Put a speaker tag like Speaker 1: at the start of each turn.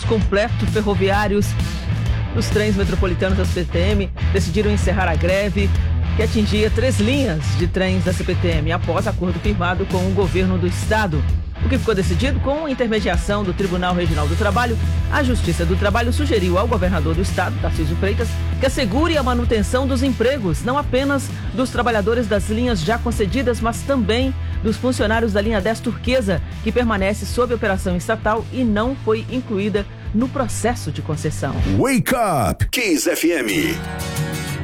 Speaker 1: completo ferroviários dos trens metropolitanos da CPTM decidiram encerrar a greve que atingia 3 linhas de trens da CPTM após acordo firmado com o governo do estado. O que ficou decidido? Com intermediação do Tribunal Regional do Trabalho, a Justiça do Trabalho sugeriu ao governador do estado, Tarcísio Freitas, que assegure a manutenção dos empregos, não apenas dos trabalhadores das linhas já concedidas, mas também dos funcionários da linha 10 Turquesa, que permanece sob operação estatal e não foi incluída no processo de concessão.
Speaker 2: Wake Up Kiss FM.